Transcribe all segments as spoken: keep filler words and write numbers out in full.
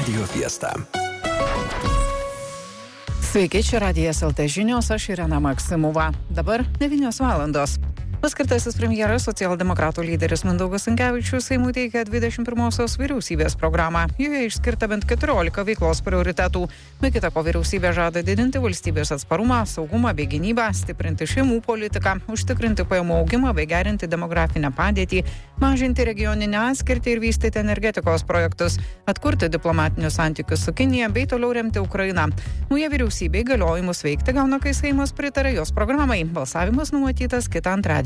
Radio Fiesta. Sveiki, čia Radijas L T žinios, aš Irena Maksimova. Dabar devynios valandos. Paskirtasis premjeras socialdemokratų lyderis Mindaugas Sinkevičius Seimui teikia dvidešimt pirmosios vyriausybės programą. Joje išskirta bent keturiolika veiklos prioritetų. Be kita ko, vyriausybė žada didinti valstybės atsparumą, saugumą bei gynybą, stiprinti šeimų politiką, užtikrinti pajamų augimą bei gerinti demografinę padėtį, mažinti regioninę atskirtį ir vystyti energetikos projektus, atkurti diplomatinius santykius su Kinija bei toliau remti Ukrainą. Nauja vyriausybė įgaliojimus veikti gauna, kai Seimas pritarė jos programai. Balsavimas numatytas kitą antradienį.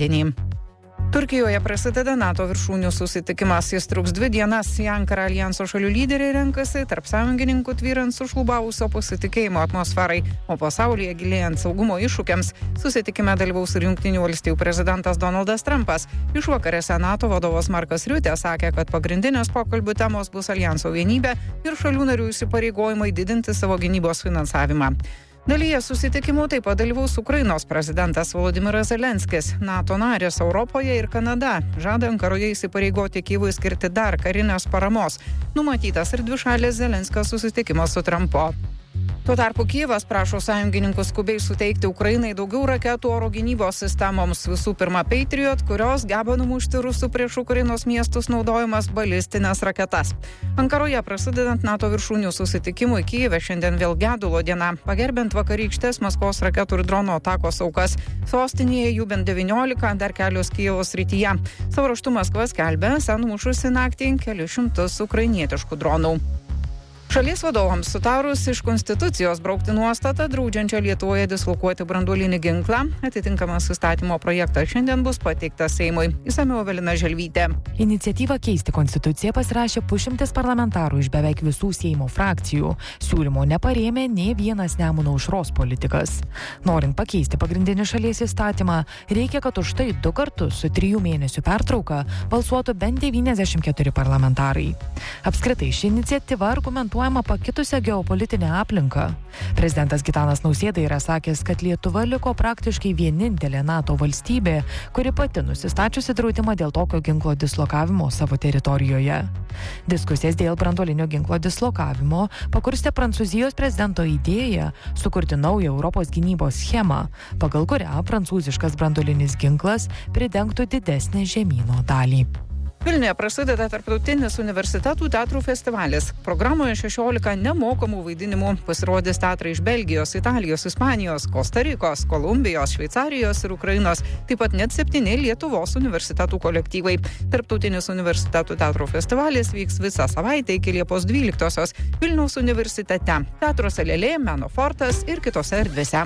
Turkijoje prasideda NATO viršūnių susitikimas. Jis truks dvi dienas. Į Ankarą aljanso šalių lyderiai renkasi tarp sąjungininkų tvyrant sušlubavusio pasitikėjimo atmosferai, o pasaulyje gilėjant saugumo iššūkiams. Susitikime dalyvaus ir Jungtinių valstijų prezidentas Donaldas Trumpas. Išvakarėse NATO vadovas Markas Riutė sakė, kad pagrindinės pokalbių temos bus aljanso vienybė ir šalių narių įsipareigojimai didinti savo gynybos finansavimą. Dalyje susitikimų taip pat dalyvaus Ukrainos prezidentas Volodymyras Zelenskis. NATO narės Europoje ir Kanada žada Ankaroje įsipareigoti Kyjivui skirti dar karinės paramos. Numatytas ir dvišalės Zelenskio susitikimas su Trumpu. Tuo tarpu Kijevas prašo sąjungininkų skubiai suteikti Ukrainai daugiau raketų oro gynybos sistemoms. Visų pirma, Patriot, kurios geba numušti rusų prieš Ukrainos miestus naudojamas balistinės raketas. Ankaroje prasidedant NATO viršūnių susitikimui Kijeve šiandien vėl gedulo diena, pagerbiant vakarykštės Maskvos raketų ir drono atakos aukas. Sostinėje jų bent devyniolika, dar kelios Kijevo srityje. Savo ruožtu Maskva skelbia, numušusi naktį kelius šimtus ukrainietiškų dronų. Šalies vadovams sutarus iš konstitucijos braukti nuostatą, draudžiančią Lietuvoje dislokuoti branduolinį ginklą, atitinkamas įstatymo projektas šiandien bus pateiktas Seimui. Išsamiau Evelina Želvytė. Iniciatyvą keisti konstituciją pasirašė pusšimtis parlamentarų iš beveik visų Seimo frakcijų. Siūlymo neparėmė nei vienas Nemuno aušros politikas. Norint pakeisti pagrindinį šalies įstatymą, reikia, kad už tai du kartus su trijų mėnesių pertrauka balsuotų bent devyniasdešimt keturi parlamentarai. Apskritai, ši iniciatyva argumentuoja pakitusią geopolitinę aplinką. Prezidentas Gitanas Nausėda yra sakęs, kad Lietuva liko praktiškai vienintelė NATO valstybė, kuri pati nusistačiusi draudimą dėl tokio ginklo dislokavimo savo teritorijoje. Diskusijas dėl branduolinio ginklo dislokavimo pakurstė Prancūzijos prezidento idėja sukurti naują Europos gynybos schemą, pagal kurią prancūziškas branduolinis ginklas pridengtų didesnę žemyno dalį. Vilniuje prasideda tarptautinis universitetų teatrų festivalis. Programoje šešiolika nemokamų vaidinimų. Pasirodys teatrai iš Belgijos, Italijos, Ispanijos, Kostarikos, Kolumbijos, Šveicarijos ir Ukrainos. Taip pat net septyni Lietuvos universitetų kolektyvai. Tarptautinis universitetų teatrų festivalis vyks visą savaitę iki Liepos dvyliktosios Vilniaus universitete. Teatruose Lėlė, Meno fortas ir kitose erdvėse.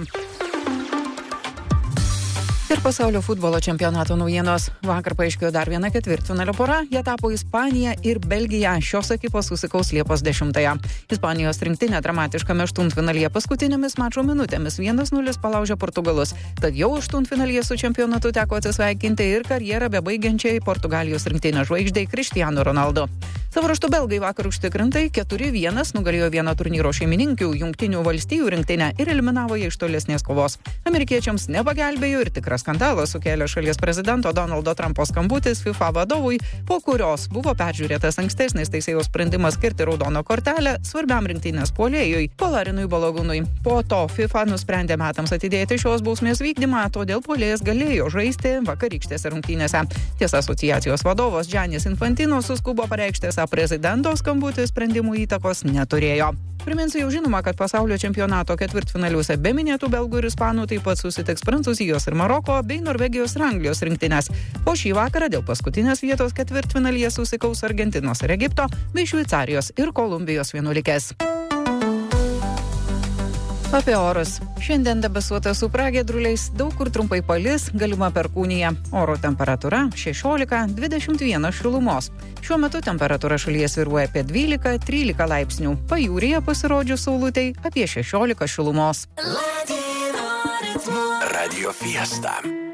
Ir pasaulio futbolo čempionato naujienos. Vakar paaiškėjo dar viena ketvirtfinalio pora. Jie tapo Ispanija ir Belgija. Šios ekipos susikaus Liepos dešimtąją. Ispanijos rinktinė dramatiškame aštuntfinalyje paskutinėmis mačo minutėmis vienas nulis palaužė Portugalus. Tad jau aštuntfinalyje su čempionatu teko atsisveikinti ir karjerą bebaigiančiai Portugalijos rinktinės žvaigždei Cristiano Ronaldo. Savo ruožtu belgai vakar užtikrintai keturi vienas nugalėjo vieną turnyro šeimininkių Jungtinių valstijų rinktinę ir eliminavo ją iš tolesnės kovos. Amerikiečiams nepagelbėjo ir tikras skandalas sukėlė šalies prezidento Donaldo Trumpo skambutis FIFA vadovui, po kurios buvo peržiūrėtas ankstesnis teisėjo sprendimas skirti raudoną kortelę svarbiam rinktinės puolėjui Polarinui Balogūnui. Po to FIFA nusprendė metams atidėti šios bausmės vykdymą, todėl puolėjas galėjo žaisti vakarykštėse rungtynėse. Tiesa, asociacijos vadovas Giannis Infantino suskubo pareikšti, esą prezidento skambutis sprendimų įtakos neturėjo. Priminsiu, jau žinoma, kad pasaulio čempionato ketvirtfinaliuose be minėtų belgų ir ispanų taip pat susitiks Prancūzijos ir Maroko bei Norvegijos ir Anglijos rinktinės. O šį vakarą dėl paskutinės vietos ketvirtfinalyje susikaus Argentinos ir Egipto bei Šveicarijos ir Kolumbijos vienuolikės. Apie orus. Šiandien debesuota su pragiedruliais, daug kur trumpai palis, galima perkūnija. Oro temperatūra šešiolika dvidešimt vienas šilumos. Šiuo metu temperatūra šalyje svyruoja apie dvylika trylika laipsnių. Pajūryje pasirodžius saulutei apie šešiolika šilumos. Radio Fiesta.